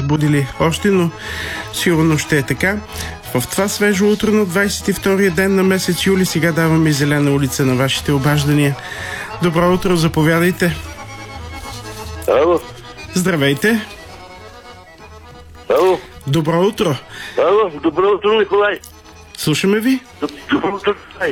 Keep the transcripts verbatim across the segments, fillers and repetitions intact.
разбудили още, но сигурно ще е така. В това свежо утро на двадесет и втория ден на месец юли сега даваме зелена улица на вашите обаждания. Добро утро, заповядайте. Ало. Здравейте. Ало. Добро утро. Ало, добро утро, Николай. Слушаме ви. Добро утро, Николай.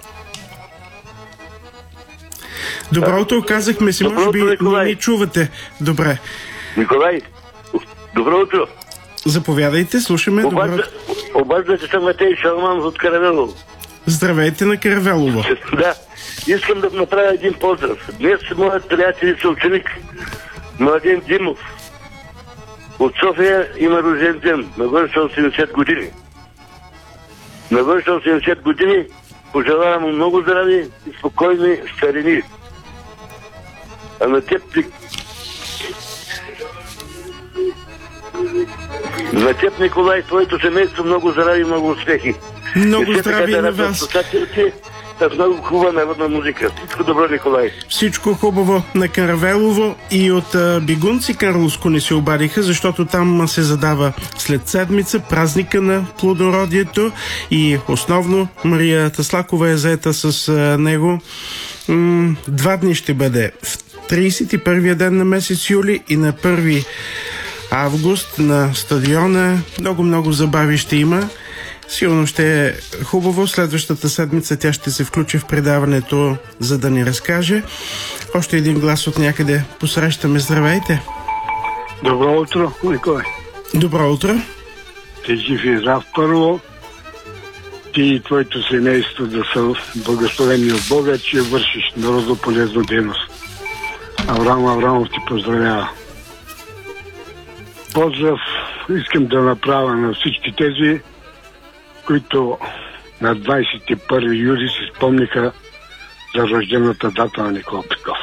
Добро утро, казахме си, може би не ни чувате. Добре. Николай, добро утро. Заповядайте, слушаме. Добро утро. Обаждате се Матей Шалманов от Каравелово. Здравейте на Каравелово. Да, искам да направя един поздрав. Днес моят приятел и съученик Младен Димов от София има рожден ден. Навършва осемдесет години. Навършва осемдесет години. Пожелавам му много здраве и спокойни старини. А на теб ти... На теб, Николай, твоето семейство много здраве и много успехи. Много здраве и на вас. С много хубава народна музика. Всичко добро, Николай. Всичко хубаво на Каравелово. И от а, Бигунци Карловско не се обадиха, защото там се задава след седмица празника на плодородието и основно Мария Таслакова е заета с а, него. М- два дни ще бъде в тридесет и първия ден на месец юли и на първи август на стадиона. Много-много забави ще има. Сигурно ще е хубаво. Следващата седмица тя ще се включи в предаването, за да ни разкаже. Още един глас от някъде посрещаме. Здравейте! Добро утро, Николай. Добро утро! Ти жив и здрав първо. Ти и твоето семейство да са благословени от Бога, че вършиш народополезна дейност. Авраам Аврамов ти поздравява. Поздрав искам да направя на всички тези, които на двадесет и първи юли се спомниха за рождената дата на Никола Петков.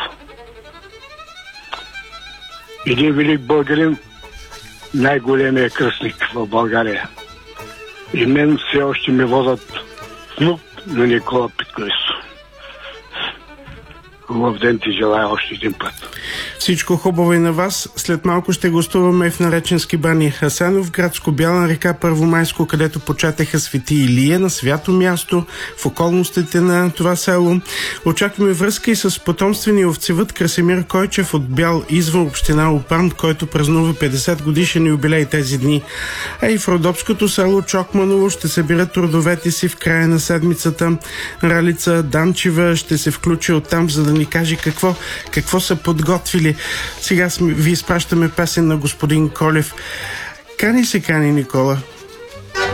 Един велик българин, най-големият кръстник в България. И мен все още ме водят внук на Никола Петков. Хубав ден ти желая още един път. Всичко хубаво и на вас. След малко ще гостуваме в Нареченски бани Хасанов, градско Бяла река Първомайско, където початеха свети Илия на свято място в околностите на това село. Очакваме връзка и с потомствения овцевъд Красимир Койчев от Бял извор, община Опан, който празнува петдесет годишен юбилей тези дни. А и в родопското село Чокманово ще събират родовете си в края на седмицата. Ралица Данчева ще се включи оттам, за да ни каже какво, какво са подготвили. Сега ви изпращаме песен на господин Колев. Кани се кани, Никола.